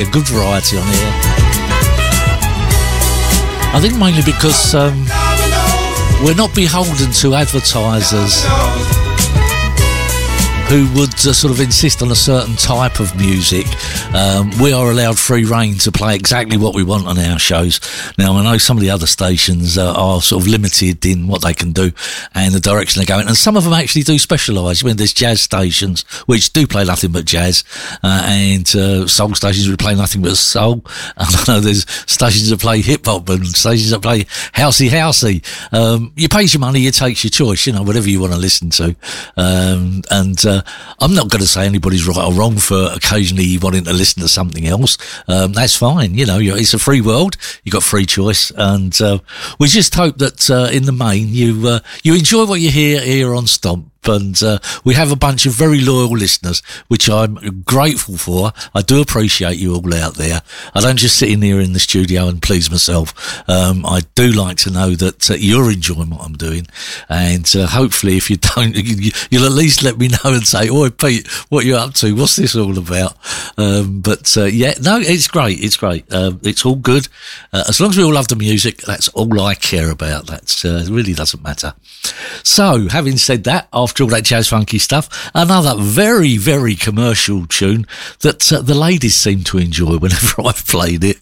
good variety on here. I think mainly because we're not beholden to advertisers who would sort of insist on a certain type of music. We are allowed free rein to play exactly what we want on our shows. Now, I know some of the other stations are sort of limited in what they can do and the direction they're going, and some of them actually do specialise. I mean, there's jazz stations which do play nothing but jazz, and soul stations which play nothing but soul. And I know there's stations that play hip-hop and stations that play housey. You pay your money, you take your choice, you know, whatever you want to listen to. I'm not going to say anybody's right or wrong for occasionally wanting to listen to something else. That's fine. You know, it's a free world. You've got free choice. And we just hope that in the main you enjoy what you hear here on Stomp. And we have a bunch of very loyal listeners, which I'm grateful for. I do appreciate you all out there. I don't just sit in here in the studio and please myself. I do like to know that you're enjoying what I'm doing, and hopefully if you don't, you'll at least let me know and say, "Oh, Pete, what are you up to? What's this all about?" Yeah, no, it's great. It's great. It's all good. As long as we all love the music, that's all I care about. That's it really doesn't matter. So, having said that, after all that jazz funky stuff, another very, very commercial tune that the ladies seem to enjoy whenever I've played it.